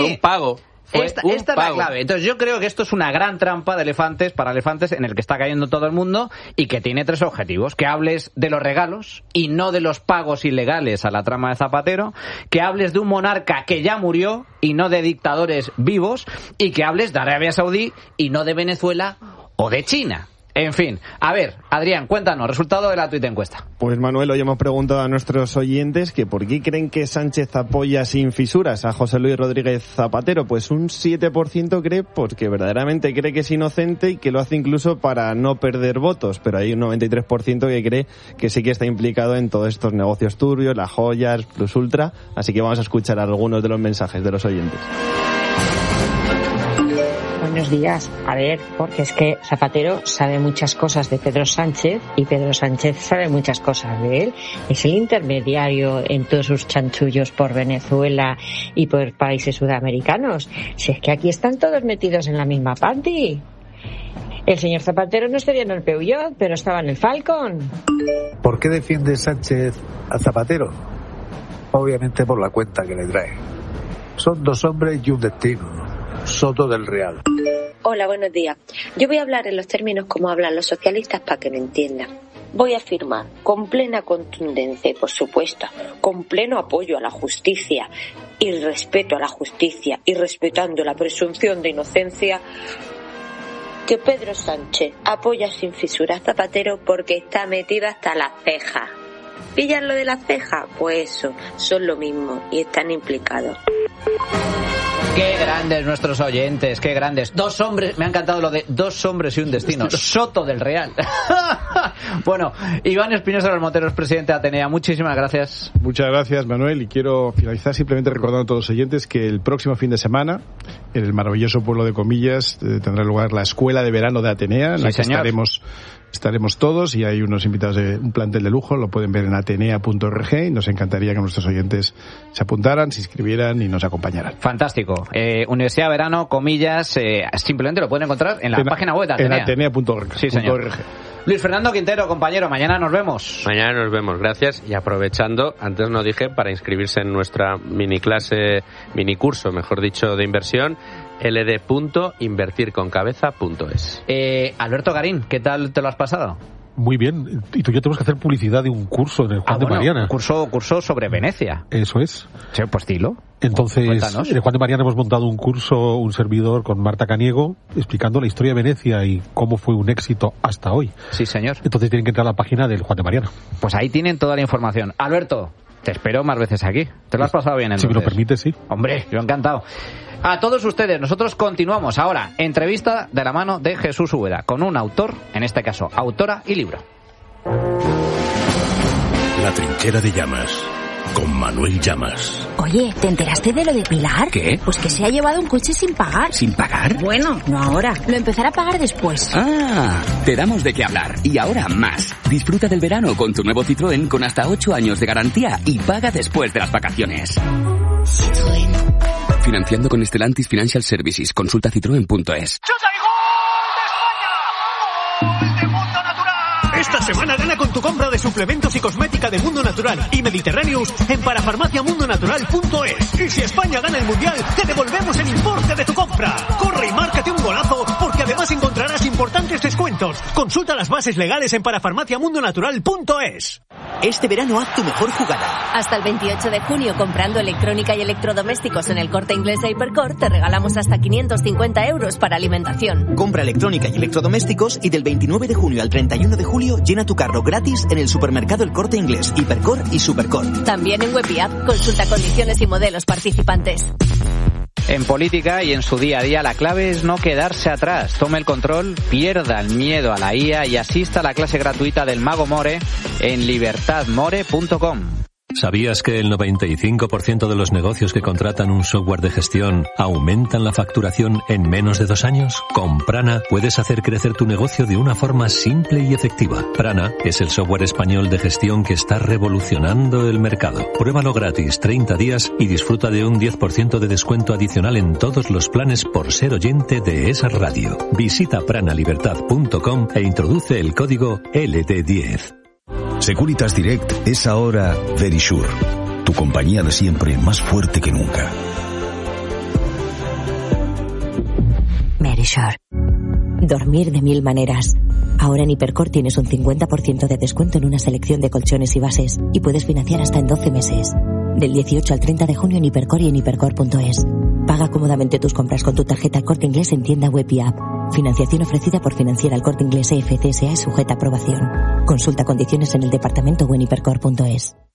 Un pago. Esta es la clave. Entonces yo creo que esto es una gran trampa de elefantes para elefantes en el que está cayendo todo el mundo y que tiene 3 objetivos. Que hables de los regalos y no de los pagos ilegales a la trama de Zapatero. Que hables de un monarca que ya murió y no de dictadores vivos. Y que hables de Arabia Saudí y no de Venezuela o de China. En fin, a ver, Adrián, cuéntanos, resultado de la tuit encuesta. Pues Manuel, hoy hemos preguntado a nuestros oyentes que por qué creen que Sánchez apoya sin fisuras a José Luis Rodríguez Zapatero. Pues un 7% cree porque verdaderamente cree que es inocente y que lo hace incluso para no perder votos, pero hay un 93% que cree que sí que está implicado en todos estos negocios turbios, las joyas, Plus Ultra, así que vamos a escuchar algunos de los mensajes de los oyentes. Buenos días. A ver, porque es que Zapatero sabe muchas cosas de Pedro Sánchez y Pedro Sánchez sabe muchas cosas de él. Es el intermediario en todos sus chanchullos por Venezuela y por países sudamericanos. Si es que aquí están todos metidos en la misma party. El señor Zapatero no estaría en el Peugeot, pero estaba en el Falcon. ¿Por qué defiende Sánchez a Zapatero? Obviamente por la cuenta que le trae. Son 2 hombres y un destino. Soto del Real. Hola, buenos días. Yo voy a hablar en los términos como hablan los socialistas para que me entiendan. Voy a afirmar con plena contundencia y, por supuesto, con pleno apoyo a la justicia y respeto a la justicia y respetando la presunción de inocencia, que Pedro Sánchez apoya sin fisuras a Zapatero porque está metido hasta las cejas. ¿Pillan lo de las cejas? Pues eso, son lo mismo y están implicados. Qué grandes nuestros oyentes, qué grandes. 2 hombres, me ha encantado lo de 2 hombres y un destino. Soto del Real. Bueno, Iván Espinosa de los Monteros, presidente de Atenea, muchísimas gracias. Muchas gracias, Manuel, y quiero finalizar simplemente recordando a todos los oyentes que el próximo fin de semana, en el maravilloso pueblo de Comillas, tendrá lugar la Escuela de Verano de Atenea, en la que estaremos todos y hay unos invitados de un plantel de lujo, lo pueden ver en atenea.org y nos encantaría que nuestros oyentes se apuntaran, se inscribieran y nos acompañaran. Fantástico. Universidad de Verano, Comillas, simplemente lo pueden encontrar en la página web de Atenea. En atenea.org. Sí, señor. Luis Fernando Quintero, compañero, mañana nos vemos. Mañana nos vemos, gracias. Y aprovechando, antes no dije, para inscribirse en nuestra minicurso, mejor dicho, de inversión, ld.invertirconcabeza.es. Alberto Garín, ¿qué tal te lo has pasado? Muy bien. Y tú y yo tenemos que hacer publicidad de un curso en el Juan de Mariana. Curso sobre Venecia. Eso es. Sí, pues dilo. Entonces, en el Juan de Mariana hemos montado un curso, un servidor con Marta Caniego, explicando la historia de Venecia y cómo fue un éxito hasta hoy. Sí, señor. Entonces tienen que entrar a la página del Juan de Mariana. Pues ahí tienen toda la información. Alberto, te espero más veces aquí. ¿Te lo has pasado bien entonces? Si me lo permites, sí. Hombre, yo encantado. A todos ustedes, nosotros continuamos ahora. Entrevista de la mano de Jesús Úbeda, con un autor, en este caso, autora y libro. La trinchera de Llamas, con Manuel Llamas. Oye, ¿te enteraste de lo de Pilar? ¿Qué? Pues que se ha llevado un coche sin pagar. ¿Sin pagar? Bueno, no ahora. Lo empezará a pagar después. Ah, te damos de qué hablar. Y ahora más. Disfruta del verano con tu nuevo Citroën con hasta 8 años de garantía y paga después de las vacaciones. Citroën. Financiando con Stellantis Financial Services. Consulta citroen.es. Esta semana gana con tu compra de suplementos y cosmética de Mundo Natural y Mediterráneos en parafarmaciamundonatural.es. Y si España gana el Mundial, te devolvemos el importe de tu compra. Corre y márcate un golazo, porque además encontrarás importantes descuentos. Consulta las bases legales en parafarmaciamundonatural.es. Este verano haz tu mejor jugada. Hasta el 28 de junio, comprando electrónica y electrodomésticos en el Corte Inglés de Hipercor, te regalamos hasta 550 euros para alimentación. Compra electrónica y electrodomésticos y del 29 de junio al 31 de julio llena tu carro gratis en el supermercado El Corte Inglés, Hipercor y Supercor. También en web y app. Consulta condiciones y modelos participantes. En política y en su día a día, la clave es no quedarse atrás. Tome el control, pierda el miedo a la IA y asista a la clase gratuita del Mago More en libertadmore.com. ¿Sabías que el 95% de los negocios que contratan un software de gestión aumentan la facturación en menos de 2 años? Con Prana puedes hacer crecer tu negocio de una forma simple y efectiva. Prana es el software español de gestión que está revolucionando el mercado. Pruébalo gratis 30 días y disfruta de un 10% de descuento adicional en todos los planes por ser oyente de esa radio. Visita pranalibertad.com e introduce el código LD10. Securitas Direct es ahora Verisure, tu compañía de siempre más fuerte que nunca. Pleasure. Dormir de 1000 maneras. Ahora en Hipercor tienes un 50% de descuento en una selección de colchones y bases y puedes financiar hasta en 12 meses. Del 18 al 30 de junio en Hipercor y en hipercor.es. Paga cómodamente tus compras con tu tarjeta El Corte Inglés en tienda web y app. Financiación ofrecida por Financiera El Corte Inglés FCSA y sujeta a aprobación. Consulta condiciones en el departamento o en hipercor.es.